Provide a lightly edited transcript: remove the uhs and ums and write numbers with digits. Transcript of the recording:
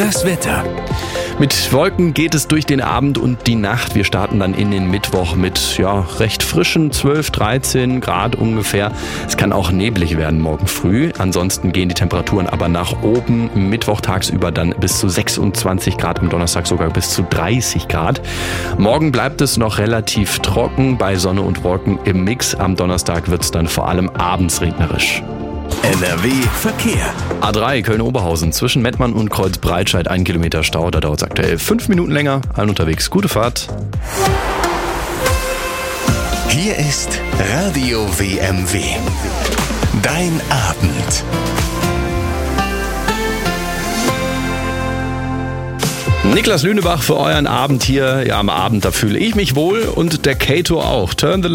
Das Wetter. Mit Wolken geht es durch den Abend und die Nacht. Wir starten dann in den Mittwoch mit recht frischen 12, 13 Grad ungefähr. Es kann auch neblig werden morgen früh. Ansonsten gehen die Temperaturen aber nach oben. Mittwoch tagsüber dann bis zu 26 Grad, am Donnerstag sogar bis zu 30 Grad. Morgen bleibt es noch relativ trocken bei Sonne und Wolken im Mix. Am Donnerstag wird es dann vor allem abends regnerisch. NRW Verkehr. A3 Köln-Oberhausen zwischen Mettmann und Kreuzbreitscheid 1 Kilometer Stau. Da dauert es aktuell 5 Minuten länger. Allen unterwegs. Gute Fahrt. Hier ist Radio WMW. Dein Abend. Niklas Lünebach für euren Abend hier. Ja, am Abend, da fühle ich mich wohl und der Kato auch. Turn the